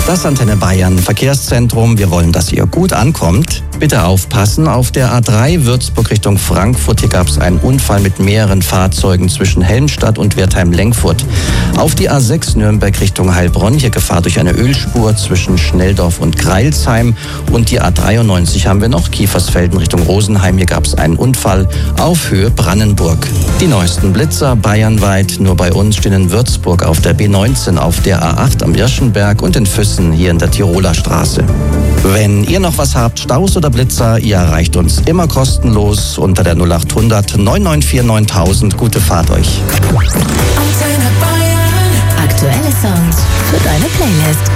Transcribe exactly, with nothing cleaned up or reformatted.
Das Antenne Bayern Verkehrszentrum. Wir wollen, dass ihr gut ankommt. Bitte aufpassen, auf der A drei Würzburg Richtung Frankfurt. Hier gab es einen Unfall mit mehreren Fahrzeugen zwischen Helmstadt und Wertheim-Lenkfurt. Auf die A sechs Nürnberg Richtung Heilbronn. Hier Gefahr durch eine Ölspur zwischen Schnelldorf und Greilsheim. Und die A dreiundneunzig haben wir noch, Kiefersfelden Richtung Rosenheim. Hier gab es einen Unfall auf Höhe Brannenburg. Die neuesten Blitzer bayernweit. Nur bei uns stehen in Würzburg auf der B neunzehn, auf der A acht am Irschenberg und in Füssen hier in der Tiroler Straße. Wenn ihr noch was habt, Staus oder Blitzer, ihr erreicht uns immer kostenlos unter der null acht hundert neun neun vier neuntausend. Gute Fahrt euch. Aktuelle Songs für deine Playlist.